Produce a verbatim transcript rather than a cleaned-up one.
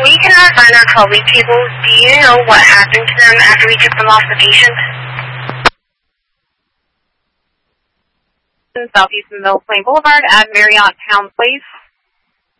we cannot find our twelve-week people, do you know what happened to them after we took them off the patient? Southeast Mill Plain Boulevard at Marriott Town Place.